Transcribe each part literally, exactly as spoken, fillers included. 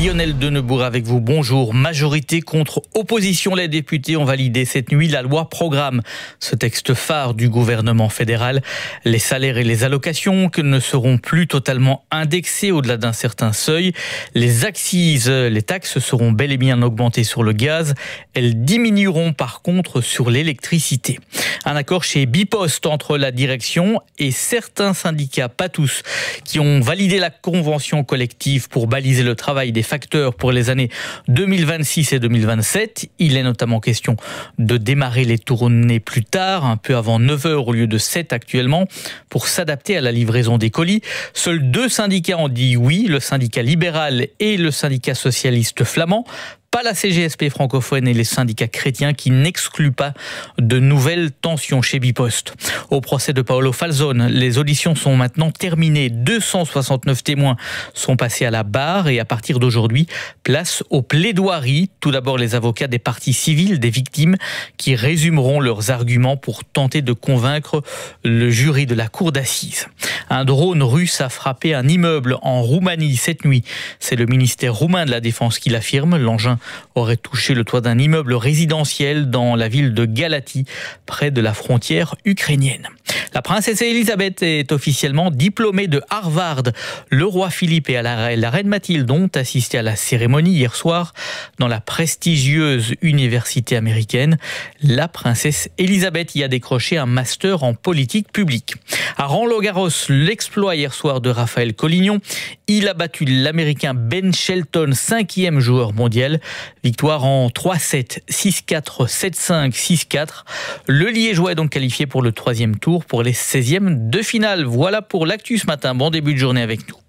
Lionel Denebourg avec vous. Bonjour. Majorité contre opposition. Les députés ont validé cette nuit la loi programme. Ce texte phare du gouvernement fédéral. Les salaires et les allocations que ne seront plus totalement indexés au-delà d'un certain seuil. Les accises, les taxes seront bel et bien augmentées sur le gaz. Elles diminueront par contre sur l'électricité. Un accord chez Bipost entre la direction et certains syndicats, pas tous, qui ont validé la convention collective pour baliser le travail des facteurs pour les années deux mille vingt-six et deux mille vingt-sept. Il est notamment question de démarrer les tournées plus tard, un peu avant neuf heures au lieu de sept actuellement, pour s'adapter à la livraison des colis. Seuls deux syndicats ont dit oui, le syndicat libéral et le syndicat socialiste flamand. Pas la C G S P francophone et les syndicats chrétiens qui n'excluent pas de nouvelles tensions chez Bipost. Au procès de Paolo Falzone, les auditions sont maintenant terminées. deux cent soixante-neuf témoins sont passés à la barre et à partir d'aujourd'hui, place aux plaidoiries. Tout d'abord les avocats des parties civiles, des victimes, qui résumeront leurs arguments pour tenter de convaincre le jury de la cour d'assises. Un drone russe a frappé un immeuble en Roumanie cette nuit. C'est le ministère roumain de la Défense qui l'affirme. L'engin aurait touché le toit d'un immeuble résidentiel dans la ville de Galatie, près de la frontière ukrainienne. La princesse Elisabeth est officiellement diplômée de Harvard. Le roi Philippe et la reine Mathilde ont assisté à la cérémonie hier soir dans la prestigieuse université américaine. La princesse Elisabeth y a décroché un master en politique publique. À Roland-Garros, l'exploit hier soir de Raphaël Collignon. Il a battu l'américain Ben Shelton, cinquième joueur mondial. Victoire en trois sept, six quatre, sept cinq, six quatre. Le Liégeois est donc qualifié pour le troisième tour pour les seizièmes de finale. Voilà pour l'actu ce matin. Bon début de journée avec nous.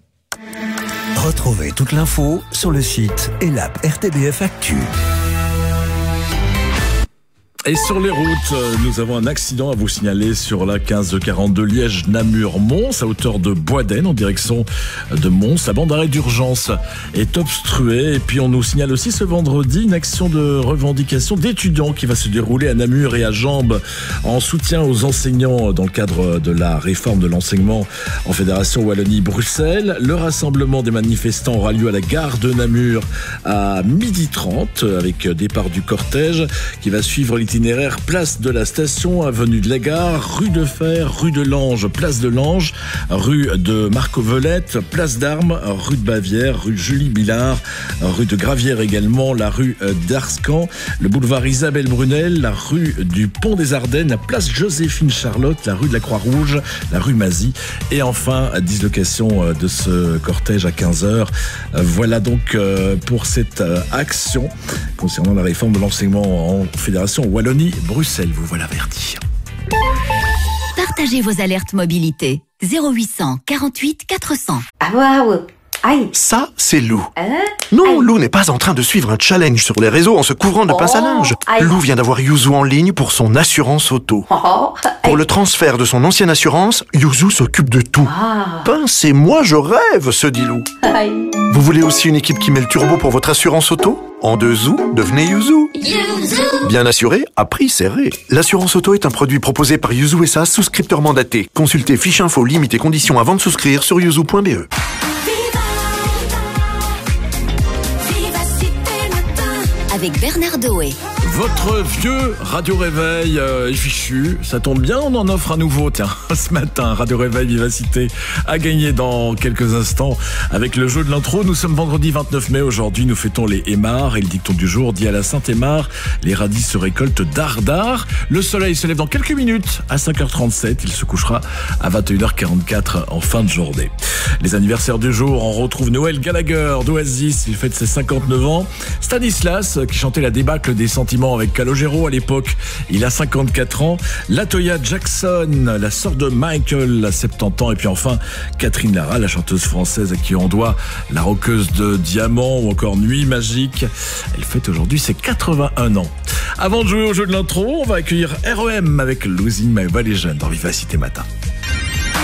Retrouvez toute l'info sur le site et l'app R T B F Actu. Et sur les routes, nous avons un accident à vous signaler sur la quinze quarante-deux Liège-Namur-Mons, à hauteur de Boisdaine, en direction de Mons. La bande d'arrêt d'urgence est obstruée. Et puis on nous signale aussi ce vendredi une action de revendication d'étudiants qui va se dérouler à Namur et à Jambes en soutien aux enseignants dans le cadre de la réforme de l'enseignement en Fédération Wallonie-Bruxelles. Le rassemblement des manifestants aura lieu à la gare de Namur à midi trente avec départ du cortège qui va suivre l'itinéraire place de la station, avenue de la Gare, rue de Fer, rue de Lange, place de Lange, rue de Marcovelette, place d'Armes, rue de Bavière, rue Julie Billard, rue de Gravière également, la rue d'Arscan, le boulevard Isabelle Brunel, la rue du Pont des Ardennes, la place Joséphine Charlotte, la rue de la Croix-Rouge, la rue Mazie et enfin dislocation de ce cortège à quinze heures. Voilà donc pour cette action concernant la réforme de l'enseignement en Fédération Wallonie-Bruxelles. Vous voilà averti. Partagez vos alertes mobilité. zéro huit cent quarante-huit quatre cents. Ah waouh. Aïe. Ça, c'est Lou. Hein? Non, Aïe. Lou n'est pas en train de suivre un challenge sur les réseaux en se couvrant de Oh, pince à linge. aïe. Lou vient d'avoir Yuzu en ligne pour son assurance auto. Oh, Pour le transfert de son ancienne assurance, Yuzu s'occupe de tout. Ah. Pince et moi, je rêve, se dit Lou. Aïe. Vous voulez aussi une équipe qui met le turbo pour votre assurance auto? En deux zou, devenez Yuzu. Bien assuré, à prix serré. L'assurance auto est un produit proposé par Yuzu S A, souscripteur mandaté. Consultez fiche info, limite et conditions avant de souscrire sur yuzu point b e. Avec Bernard Doé. Votre vieux Radio Réveil euh, est fichu, ça tombe bien, on en offre un nouveau, tiens, ce matin, Radio Réveil Vivacité à gagner dans quelques instants avec le jeu de l'intro. Nous sommes vendredi vingt-neuf mai, aujourd'hui nous fêtons les Aymars et le dicton du jour dit à la Saint-Aymar, les radis se récoltent dardard. Le soleil se lève dans quelques minutes à cinq heures trente-sept, il se couchera à vingt et une heures quarante-quatre en fin de journée. Les anniversaires du jour, on retrouve Noël Gallagher d'Oasis, il fête ses cinquante-neuf ans. Stanislas qui chantait la débâcle des sentiments avec Calogero à l'époque, il a cinquante-quatre ans. Latoya Jackson, la sœur de Michael, a soixante-dix ans. Et puis enfin, Catherine Lara, la chanteuse française à qui on doit La Roqueuse de Diamant ou encore Nuit Magique. Elle fête aujourd'hui ses quatre-vingt-un ans. Avant de jouer au jeu de l'intro, on va accueillir R E M avec Losing My Religion dans Vivacité Matin.